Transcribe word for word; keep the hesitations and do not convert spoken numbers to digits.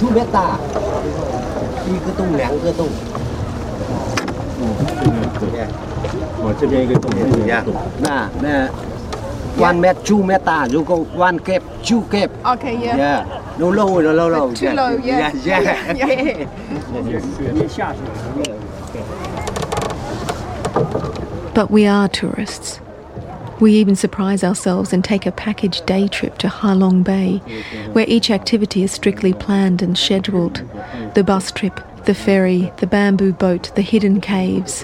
two meta，一个洞两个洞。 我这边一个洞，这边一个洞。 那那 one met two meta，如果 one cap two cap。 Okay, yeah. Yeah. No low, no low, low. Too low, yeah. Yeah, yeah. But we are tourists. We even surprise ourselves and take a package day trip to Halong Bay, where each activity is strictly planned and scheduled. The bus trip, the ferry, the bamboo boat, the hidden caves.